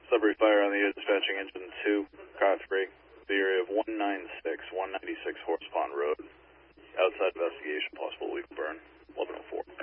Sudbury Fire on the air, dispatching engine 2, car 3, the area of 196 Horse Pond Road. Outside investigation, possible legal burn, 1104.